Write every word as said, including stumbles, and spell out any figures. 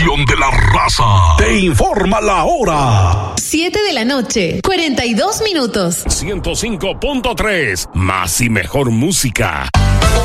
estación de la raza. Te informa la hora. Siete de la noche, cuarenta y dos minutos. ciento cinco punto tres, más y mejor música.